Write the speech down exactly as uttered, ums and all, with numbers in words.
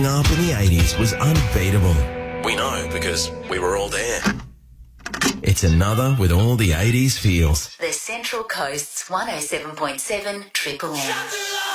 up in the eighties was unbeatable. We know because we were all there. It's another with all the eighties feels. The Central Coast's one oh seven point seven Triple M.